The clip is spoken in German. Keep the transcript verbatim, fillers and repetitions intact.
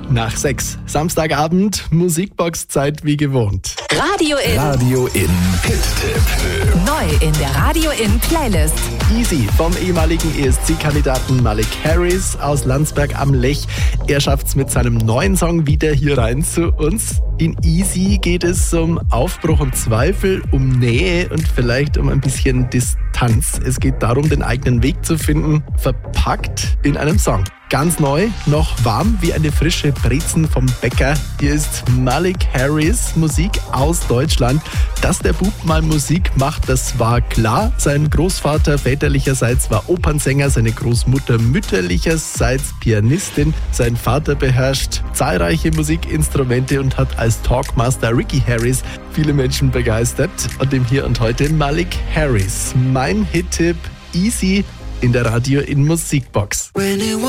nach sechs. Samstagabend, Musikbox-Zeit wie gewohnt. Radio In. Radio In Hit-Tipp. Neu in der Radio In Playlist. Easy vom ehemaligen E S C-Kandidaten Malik Harris aus Landsberg am Lech. Er schafft's mit seinem neuen Song wieder hier rein zu uns. In Easy geht es um Aufbruch und Zweifel, um Nähe und vielleicht um ein bisschen Distanz. Es geht darum, den eigenen Weg zu finden, verpackt in einem Song. Ganz neu, noch warm wie eine frische Brezen vom Bäcker. Hier ist Malik Harris, Musik aus Deutschland. Dass der Bub mal Musik macht, das war klar. Sein Großvater väterlicherseits war Opernsänger, seine Großmutter mütterlicherseits Pianistin. Sein Vater beherrscht zahlreiche Musikinstrumente und hat als Talkmaster Ricky Harris viele Menschen begeistert. Und dem hier und heute Malik Harris. Mein Hit-Tipp Easy in der Radio In Musikbox.